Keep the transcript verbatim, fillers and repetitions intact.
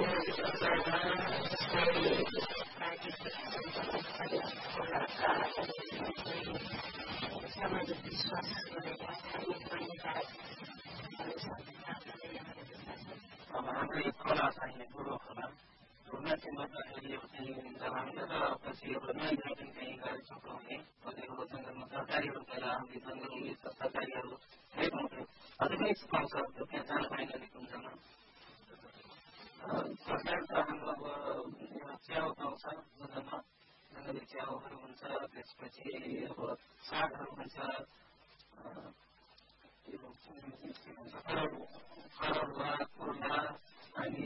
सामाजिक विश्वासहरूलाई बनेका अब हाम्रो यो खोला चाहिने ठुलो खोला माथि बस्दाखेरि यो चाहिँ जलाउने र पछि अब नयाँ पनि कहीँ गाडी चुकाउने कतिको जङ्गलमा तरकारीहरू पहिला आउने जङ्गल उयो तरकारीहरू है पाउँथ्यो अझै पनि पाउँछ त्यहाँ जान पाइने अलिक हुन्छ सरकार त हाम्रो अब च्याउ पाउँछ जग्गामा जङ्गली च्याउहरू हुन्छ त्यसपछि अब सागहरू हुन्छ कलौवा कुर्मा अनि